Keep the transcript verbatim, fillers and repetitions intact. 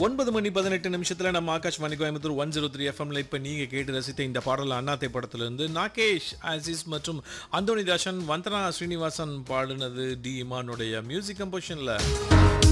ஒன்பது மணி பதினெட்டு நிமிஷத்துல நம்ம Akashvani Coimbatore one zero three எஃப்எம்ல இப்ப நீங்க கேட்டு ரசித்த இந்த பாடல் அண்ணாத்தை படத்துல இருந்து நாகேஷ் ஆசிஸ் மற்றும் அந்தோனி தாசன் வந்தனா ஸ்ரீனிவாசன் பாடினது டி இமானுடைய மியூசிக் கம்போசிஷன்ல.